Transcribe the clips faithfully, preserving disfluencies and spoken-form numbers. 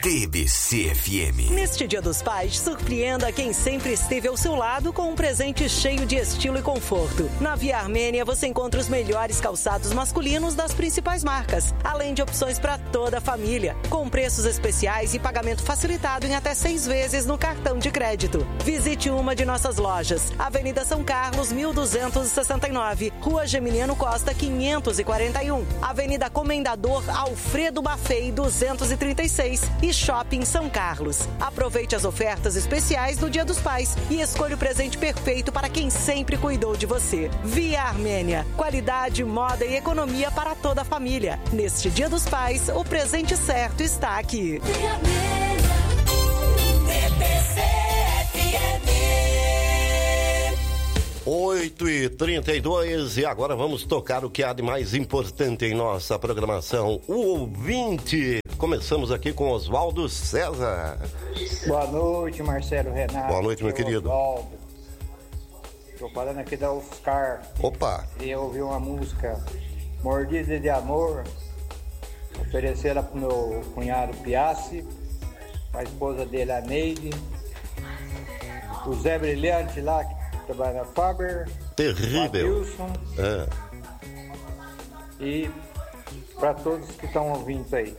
D B C F M. Neste Dia dos Pais, surpreenda quem sempre esteve ao seu lado com um presente cheio de estilo e conforto. Na Via Armênia você encontra os melhores calçados masculinos das principais marcas, além de opções para toda a família, com preços especiais e pagamento facilitado em até seis vezes no cartão de crédito. Visite uma de nossas lojas. Avenida São Carlos, mil duzentos e sessenta e nove, Rua Geminiano Costa, quinhentos e quarenta e um, Avenida Comendador Alfredo Bafei, duzentos e trinta e seis e Shopping São Carlos. Aproveite as ofertas especiais do Dia dos Pais e escolha o presente perfeito para quem sempre cuidou de você. Via Armênia, qualidade, moda e economia para toda a família. Neste Dia dos Pais, o presente certo está aqui. Via Armênia, D B C F M. oito e trinta e dois e agora vamos tocar o que há de mais importante em nossa programação. O ouvinte. Começamos aqui com Oswaldo César. Boa noite, Marcelo, Renato. Boa noite, meu querido. Oswaldo. Estou falando aqui da Oscar. Opa. E eu ouvi uma música, Mordida de Amor, oferecer ela pro meu cunhado Piassi, a esposa dele, a Neide, o Zé Brilhante lá, que trabalha na Faber. Terrível. O Wilson. É. E para todos que estão ouvindo aí.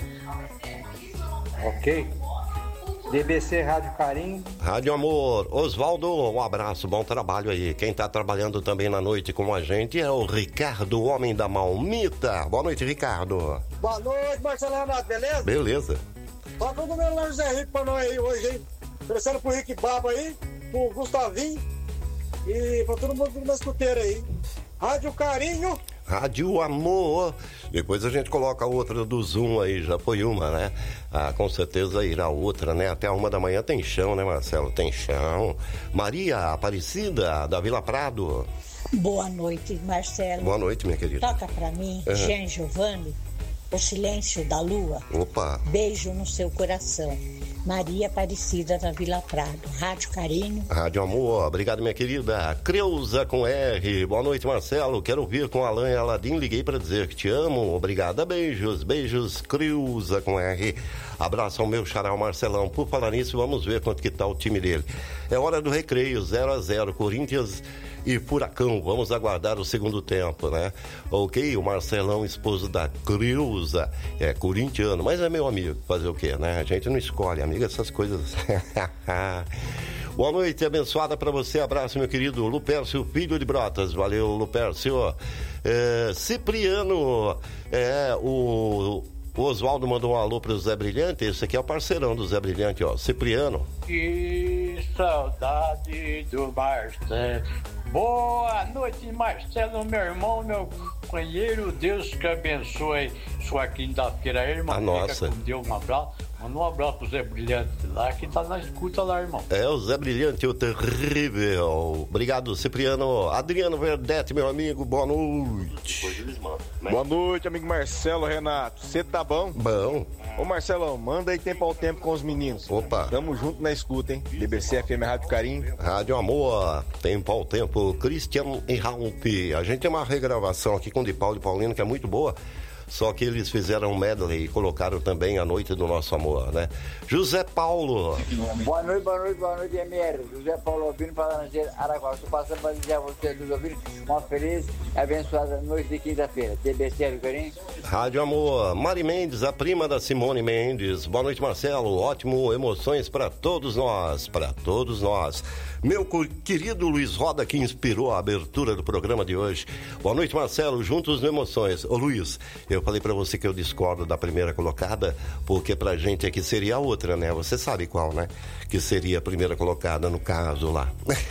Ok? D B C Rádio Carim. Rádio Amor. Oswaldo, um abraço, bom trabalho aí. Quem está trabalhando também na noite com a gente é o Ricardo, o homem da Malmita. Boa noite, Ricardo. Boa noite, Marcelo Renato, beleza? Beleza. Toca o número lá, José Rico, pra nós aí hoje, hein? Oferecendo pro Rick Baba aí, pro Gustavinho e pra todo mundo do meu escuteiro aí. Rádio Carinho. Rádio Amor. Depois a gente coloca a outra do Zoom aí, já foi uma, né? Ah, com certeza irá outra, né? Até uma da manhã tem chão, né, Marcelo? Tem chão. Maria Aparecida, da Vila Prado. Boa noite, Marcelo. Boa noite, minha querida. Toca pra mim, uhum. Jean Giovanni, O Silêncio da Lua. Opa. Beijo no seu coração. Maria Aparecida da Vila Prado. Rádio Carinho. Rádio Amor. Obrigado, minha querida. Creuza com R. Boa noite, Marcelo. Quero ouvir com Alain e Aladim. Liguei para dizer que te amo. Obrigada. Beijos. Beijos. Creuza com R. Abraço ao meu xará, Marcelão. Por falar nisso, vamos ver quanto que tá o time dele. É hora do recreio. zero a zero. Corinthians e Furacão. Vamos aguardar o segundo tempo, né? Ok? O Marcelão, esposo da Creuza, é corintiano, mas é meu amigo. Fazer o quê, né? A gente não escolhe, amigo, essas coisas. Boa noite, abençoada pra você. Abraço, meu querido Lupércio, filho de Brotas. Valeu, Lupércio. É, Cipriano, é, o... O Oswaldo mandou um alô pro Zé Brilhante. Esse aqui é o parceirão do Zé Brilhante, ó, Cipriano. Que saudade do Marcelo. Boa noite, Marcelo, meu irmão, meu companheiro. Deus que abençoe sua quinta-feira aí, irmão. A nossa. Com Deus, um abraço. Manda um abraço pro Zé Brilhante lá, que tá na escuta lá, irmão. É, o Zé Brilhante, o terrível. Obrigado, Cipriano. Adriano Verdete, meu amigo, boa noite. Boa noite, amigo Marcelo, Renato. Você tá bom? Bom. Ô, Marcelão, manda aí tempo ao tempo com os meninos. Opa. Tamo junto na escuta, hein? D B C F M, Rádio Carinho. Rádio Amor, tempo ao tempo. Christian e Ralph. A gente tem uma regravação aqui com o de Paulo e Paulino, que é muito boa. Só que eles fizeram um medley e colocaram também A Noite do Nosso Amor, né? José Paulo. Boa noite, boa noite, boa noite, M R. José Paulo Albino, falando de Araguá. Estou passando para dizer a vocês dos ouvintes uma feliz e abençoada noite de quinta-feira. D B C, Carinho. Rádio Amor. Mari Mendes, a prima da Simone Mendes. Boa noite, Marcelo. Ótimo, emoções para todos nós, para todos nós. Meu querido Luiz Roda, que inspirou a abertura do programa de hoje. Boa noite, Marcelo. Juntos no Emoções. Ô, Luiz, eu falei pra você que eu discordo da primeira colocada, porque pra gente aqui seria a outra, né? Você sabe qual, né? Que seria a primeira colocada, no caso lá.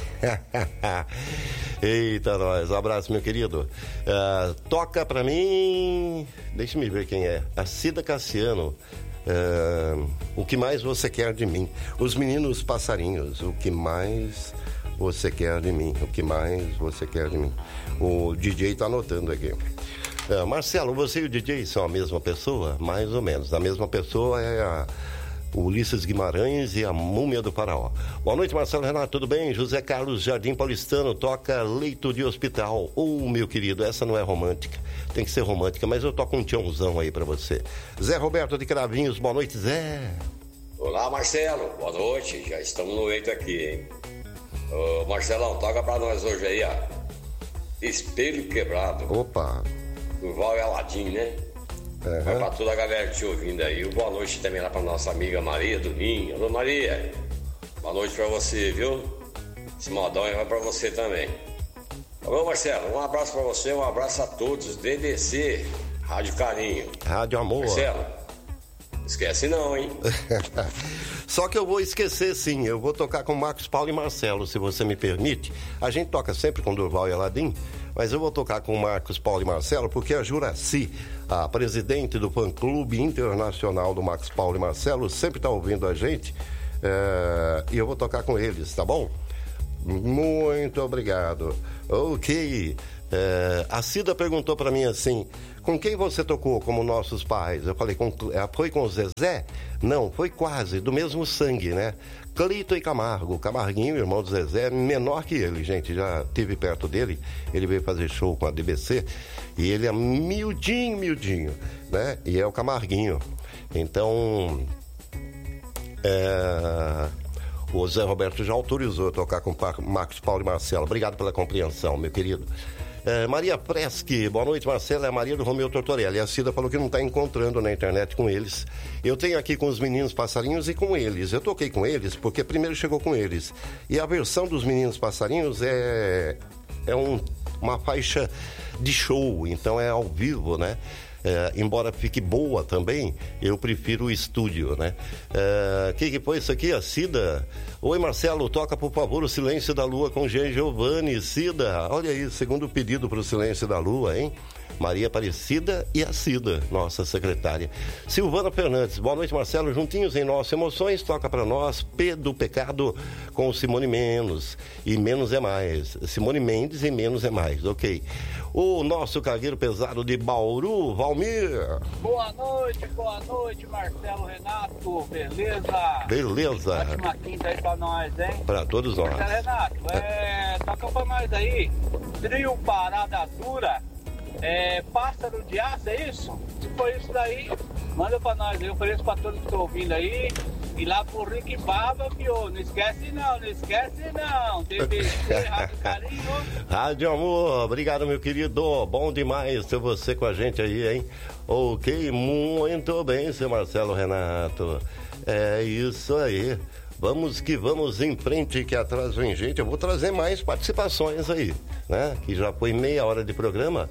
Eita, nós. Um abraço, meu querido. Uh, toca pra mim... Deixa me ver quem é. A Cida Cassiano. Uh, o que mais você quer de mim? Os meninos passarinhos. O que mais você quer de mim? O que mais você quer de mim? O D J tá anotando aqui. Uh, Marcelo, você e o D J são a mesma pessoa? Mais ou menos. A mesma pessoa é a Ulisses Guimarães e a Múmia do Faraó. Boa noite, Marcelo Renato, tudo bem? José Carlos Jardim Paulistano, toca Leito de Hospital. Ô, oh, meu querido, essa não é romântica. Tem que ser romântica, mas eu toco um tchãozão aí pra você. Zé Roberto de Cravinhos, boa noite, Zé. Olá, Marcelo, boa noite, já estamos no eito aqui, hein? Ô, Marcelão, toca pra nós hoje aí, ó. Espelho Quebrado. Opa! Durval e Aladim, né? Uhum. Vai pra toda a galera que te ouvindo aí. Boa noite também lá pra nossa amiga Maria do Ninho. Alô, Maria. Boa noite pra você, viu? Esse modão aí vai pra você também. Alô, Marcelo, um abraço pra você, um abraço a todos. D D C, Rádio Carinho. Rádio Amor. Marcelo, esquece não, hein? Só que eu vou esquecer, sim. Eu vou tocar com Marcos Paulo e Marcelo, se você me permite. A gente toca sempre com Durval e Aladim, mas eu vou tocar com Marcos Paulo e Marcelo, porque a Juraci, a presidente do fã-clube internacional do Marcos Paulo e Marcelo, sempre está ouvindo a gente, é... e eu vou tocar com eles, tá bom? Muito obrigado. Ok. É... A Cida perguntou para mim assim: com quem você tocou como nossos pais? Eu falei, com... foi com o Zezé? Não, foi quase, do mesmo sangue, né? Cleito e Camargo. Camarguinho, irmão do Zezé, menor que ele, gente. Já estive perto dele. Ele veio fazer show com a D B C. E ele é miudinho, miudinho, né? E é o Camarguinho. Então, é... o Zé Roberto já autorizou eu tocar com Marcos Paulo e Marcelo. Obrigado pela compreensão, meu querido. É, Maria Presque, boa noite, Marcelo, é a Maria do Romeu Tortorelli. A Cida falou que não está encontrando na internet com eles. Eu tenho aqui com os meninos passarinhos e com eles. Eu toquei com eles porque primeiro chegou com eles. E a versão dos meninos passarinhos é, é um, uma faixa de show, então é ao vivo, né? É, embora fique boa também, eu prefiro o estúdio, né? É, que que foi isso aqui? A Cida. Oi, Marcelo, toca por favor o Silêncio da Lua com Jean Giovanni. Cida, olha aí, segundo pedido para o Silêncio da Lua, hein? Maria Aparecida e a Cida, nossa secretária. Silvana Fernandes, boa noite, Marcelo. Juntinhos em Nossas Emoções, toca para nós P do Pecado com Simone Menos. E Menos é Mais. Simone Mendes e Menos é Mais, ok. O nosso cargueiro pesado de Bauru, Valmir. Boa noite, boa noite, Marcelo, Renato, beleza? Beleza. Ótima quinta aí pra nós, hein? Pra todos nós. Marcelo, Renato, é, toca pra nós aí. Trio Parada Dura. É, Pássaro de Aço, é isso? Se for isso daí, manda pra nós. Eu ofereço pra todos que estão ouvindo aí. E lá pro Rick Baba, viu? Não esquece não, não esquece não. D B C, Rádio Carinho. Rádio Amor, obrigado, meu querido. Bom demais ter você com a gente aí, hein? Ok, muito bem, seu Marcelo Renato. É isso aí. Vamos que vamos em frente, que atrás vem gente. Eu vou trazer mais participações aí, né? Que já foi meia hora de programa.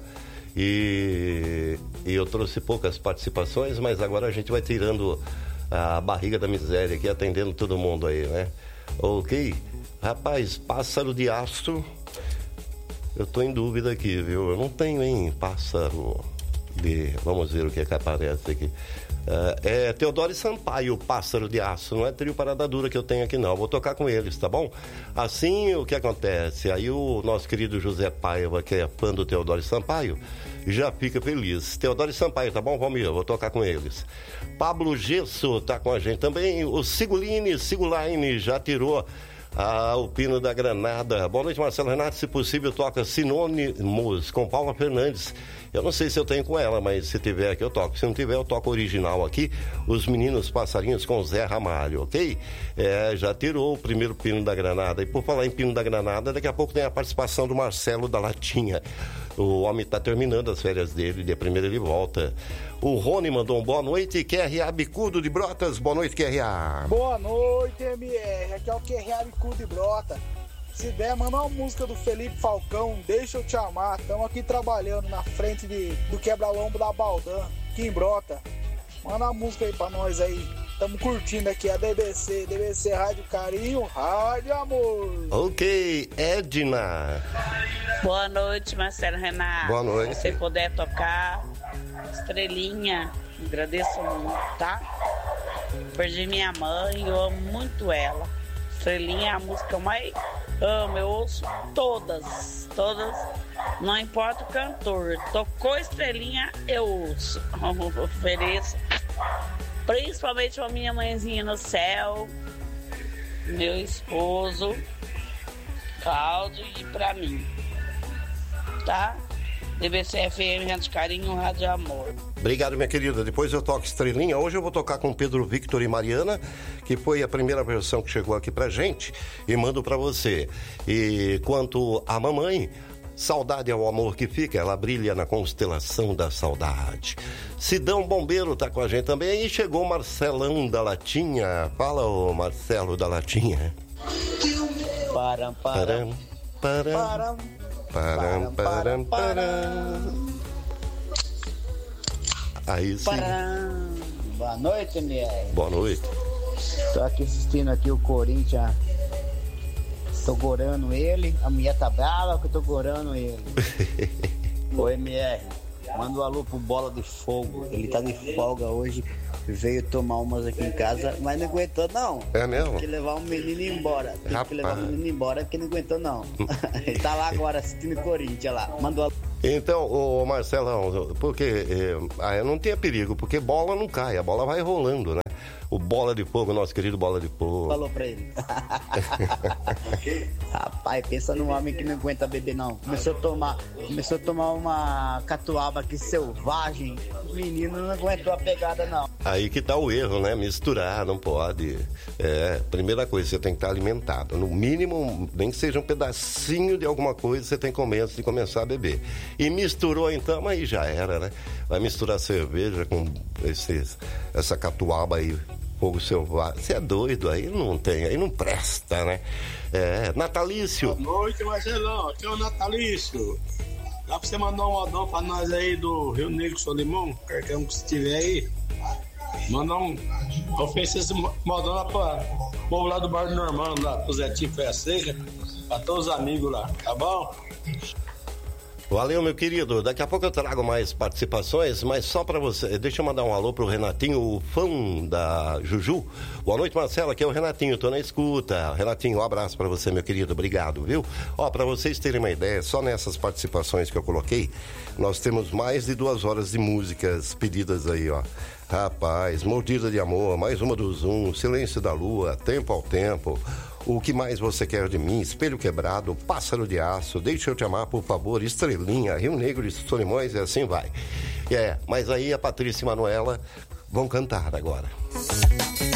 E, e eu trouxe poucas participações, mas agora a gente vai tirando a barriga da miséria aqui, atendendo todo mundo aí, né? Ok? Rapaz, Pássaro de Aço, eu tô em dúvida aqui, viu? Eu não tenho, hein, Pássaro de... Vamos ver o que é que aparece aqui. Uh, é Teodoro e Sampaio, Pássaro de Aço. Não é Trio Parada Dura que eu tenho aqui não. Vou tocar com eles, tá bom? Assim, o que acontece? Aí o nosso querido José Paiva, que é fã do Teodoro e Sampaio, já fica feliz. Teodoro e Sampaio, tá bom, Valmir? Vou tocar com eles. Pablo Gesso tá com a gente também. O Sigulini, Sigulaine já tirou Ah, o Pino da Granada. Boa noite, Marcelo Renato. Se possível, toca Sinônimos com Paula Fernandes. Eu não sei se eu tenho com ela, mas se tiver aqui eu toco. Se não tiver, eu toco original aqui. Os Meninos Passarinhos com Zé Ramalho, ok? É, já tirou o primeiro Pino da Granada. E por falar em Pino da Granada, daqui a pouco tem a participação do Marcelo da Latinha. O homem está terminando as férias dele, dia primeiro ele volta. O Rony mandou um boa noite, Q R A Bicudo de Brotas. Boa noite, Q R A. Boa noite, M R. Aqui é o Q R A Bicudo de Brotas. Se der, manda uma música do Felipe Falcão, Deixa Eu Te Amar. Estamos aqui trabalhando na frente de, do quebra-lombo da Baldan, aqui em Brota. Manda uma música aí pra nós aí. Estamos curtindo aqui a D B C, D B C Rádio Carinho, Rádio Amor. Ok, Edna. Boa noite, Marcelo Renato. Boa noite. Se você puder tocar Estrelinha, agradeço muito, tá? Perdi minha mãe, eu amo muito ela. Estrelinha é a música que eu mais amo, eu ouço todas, todas, não importa o cantor. Tocou Estrelinha, eu ouço. Eu ofereço principalmente pra minha mãezinha no céu, meu esposo, Cláudio, e pra mim, tá? T B C F M, Rádio Carinho, Rádio Amor. Obrigado, minha querida. Depois eu toco Estrelinha. Hoje eu vou tocar com Pedro Victor e Mariana, que foi a primeira versão que chegou aqui pra gente, e mando pra você. E quanto à mamãe, saudade é o amor que fica, ela brilha na constelação da saudade. Sidão Bombeiro tá com a gente também, e chegou o Marcelão da Latinha. Fala, ô Marcelo da Latinha. Param, param, param, param, param, param. Aí sim. Param. Boa noite, M R. Boa noite. Tô aqui assistindo aqui o Corinthians. Tô gorando ele. A mulher tá brava que eu tô gorando ele. Ô M R, manda um alô pro Bola de Fogo. Ele tá de folga hoje. Veio tomar umas aqui em casa, mas não aguentou não. É mesmo? Tem que levar o menino embora. Tem Rapaz. que levar o menino embora porque não aguentou não. Ele tá lá agora assistindo o Corinthians lá. Mandou. Então, ô Marcelão, porque eh, ah, não tem perigo, porque bola não cai, a bola vai rolando, né? O Bola de Fogo, nosso querido Bola de Fogo. Falou pra ele. Rapaz, pensa num homem que não aguenta beber não. Começou a tomar, começou a tomar uma catuaba aqui selvagem. O menino não aguentou a pegada não. Aí que tá o erro, né? Misturar, não pode. É, primeira coisa, você tem que estar alimentado. No mínimo, nem que seja um pedacinho de alguma coisa, você tem que comer antes de começar a beber. E misturou então, aí já era, né? Vai misturar cerveja com esses, essa catuaba aí, fogo selvagem. Você é doido, aí não tem, aí não presta, né? É, Natalício. Boa noite, Marcelão. Aqui é o Natalício. Dá pra você mandar um modão pra nós aí do Rio Negro Solimão? Qualquer um que estiver aí. Manda um. Oferecer esse modão lá pra o povo lá do Bar do Normando, lá pro Zetinho Fé Seca, pra todos os amigos lá, tá bom? Valeu, meu querido. Daqui a pouco eu trago mais participações, mas só pra você. Deixa eu mandar um alô pro Renatinho, o fã da Juju. Boa noite, Marcelo. Aqui é o Renatinho, tô na escuta. Renatinho, um abraço pra você, meu querido. Obrigado, viu? Ó, pra vocês terem uma ideia, só nessas participações que eu coloquei, nós temos mais de duas horas de músicas pedidas aí, ó. Rapaz, Mordida de Amor, mais uma do Zoom, Silêncio da Lua, Tempo ao Tempo, O Que Mais Você Quer de Mim, Espelho Quebrado, Pássaro de Aço, Deixa Eu Te Amar, Por Favor, Estrelinha, Rio Negro de Solimões, e assim vai. É, mas aí a Patrícia e a Manuela vão cantar agora.